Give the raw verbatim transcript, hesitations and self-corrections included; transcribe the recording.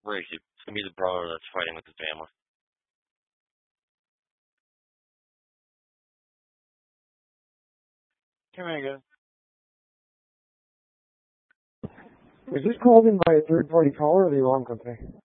Where is he? It's gonna be the brother that's fighting with the family. Come here, guys. Was this called in by a third-party caller or the alarm company?